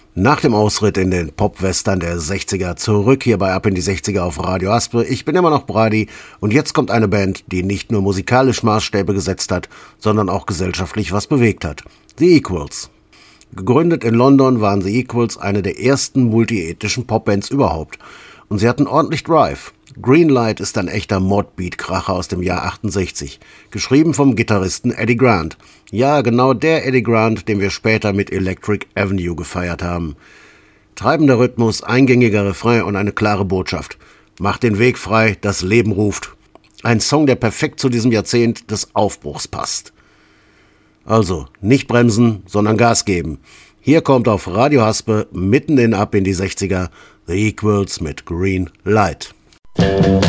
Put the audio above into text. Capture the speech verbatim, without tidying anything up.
Nach dem Ausritt in den Pop-Western der sechziger zurück hier bei Ab in die sechziger auf Radio Aspe. Ich bin immer noch Brady und jetzt kommt eine Band, die nicht nur musikalisch Maßstäbe gesetzt hat, sondern auch gesellschaftlich was bewegt hat. The Equals. Gegründet in London waren The Equals eine der ersten multiethnischen Popbands überhaupt. Und sie hatten ordentlich Drive. Greenlight ist ein echter Modbeat-Kracher aus dem Jahr achtundsechzig. Geschrieben vom Gitarristen Eddie Grant. Ja, genau der Eddie Grant, den wir später mit Electric Avenue gefeiert haben. Treibender Rhythmus, eingängiger Refrain und eine klare Botschaft. Macht den Weg frei, das Leben ruft. Ein Song, der perfekt zu diesem Jahrzehnt des Aufbruchs passt. Also, nicht bremsen, sondern Gas geben. Hier kommt auf Radio Haspe mitten in Ab in die sechziger The Equals mit Green Light.